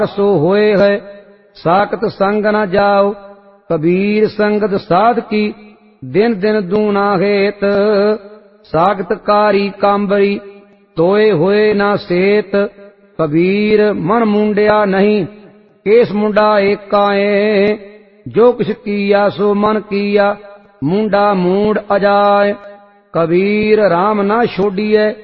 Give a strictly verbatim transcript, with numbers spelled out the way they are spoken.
सो होए है साकत संग न जाओ। कबीर संगत साध की दिन दिन दूना हेत। सागत कारी कांबरी तोए होए ना सेत। कबीर मन मुंडिया नहीं केस मुंडा एकाए। जो किछ किया सो मन किया मुंडा मूंड अजाए। कबीर राम ना छोड़िए